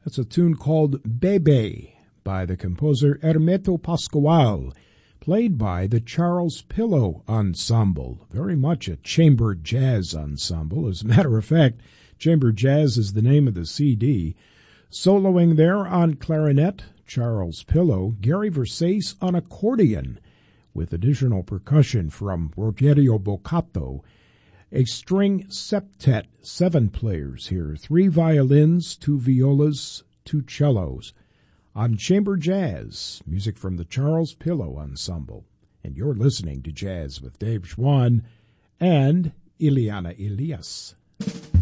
That's a tune called Bebe by the composer Hermeto Pascoal, played by the Charles Pillow Ensemble, very much a chamber jazz ensemble. As a matter of fact, Chamber Jazz is the name of the CD. Soloing there on clarinet, Charles Pillow, Gary Versace on accordion, with additional percussion from Rogerio Boccato. A string septet, 7 players here, 3 violins, 2 violas, 2 cellos. On Chamber Jazz, music from the Charles Pillow Ensemble. And you're listening to Jazz with Dave Schwann and Ileana Elias.